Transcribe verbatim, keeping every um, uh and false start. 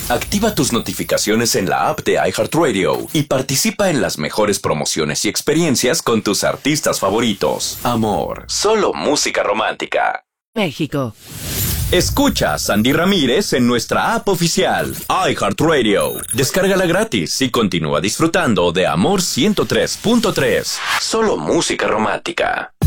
Activa tus notificaciones en la app de iHeartRadio y participa en las mejores promociones y experiencias con tus artistas favoritos. Amor, solo música romántica. México. Escucha a Sandy Ramírez en nuestra app oficial, iHeartRadio. Descárgala gratis y continúa disfrutando de Amor ciento tres punto tres. Solo música romántica.